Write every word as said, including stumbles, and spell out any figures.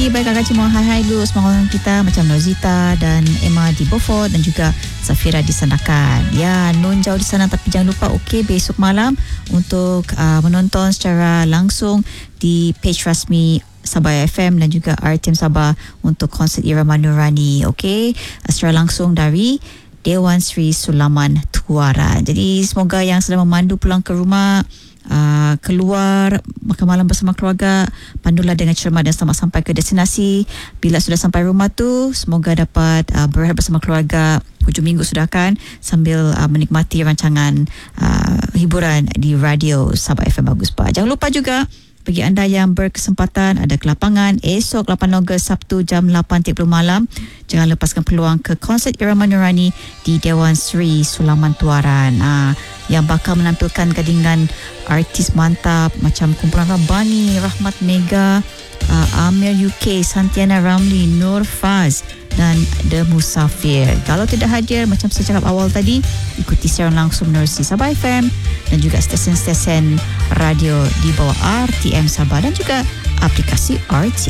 Baik Kakak Cik, mau hai-hai dulu semua orang kita macam Nozita dan Emma di Beaufort dan juga Safira di Sandakan. Ya, Nun jauh di sana tapi jangan lupa okey besok malam untuk uh, menonton secara langsung di page rasmi Sabah F M dan juga R T M Sabah untuk konsert Irama Nurani. Okey, secara langsung dari Dewan Sri Sulaman Tuara. Jadi semoga yang sedang memandu pulang ke rumah, Uh, keluar makan malam bersama keluarga, pandulah dengan cermat dan selamat sampai ke destinasi. Bila sudah sampai rumah tu, semoga dapat uh, berehat bersama keluarga. Hujung minggu sudah kan, sambil uh, menikmati rancangan uh, hiburan di radio Sabah F M Bagus Pak. Jangan lupa juga bagi anda yang berkesempatan ada ke lapangan esok lapan Ogos Sabtu jam lapan tiga puluh malam, jangan lepaskan peluang ke konsert Irama Nurani di Dewan Sri Sulaman Tuaran uh, yang bakal menampilkan gadingan artis mantap macam kumpulan Rabbani, Rahmat Mega, uh, Amir U K, Santiana Ramli, Nur Faz dan The Musafir. Kalau tidak hadir, macam saya cakap awal tadi, ikuti siaran langsung menerusi Sabah F M dan juga stesen-stesen radio di bawah R T M Sabah dan juga aplikasi R T M.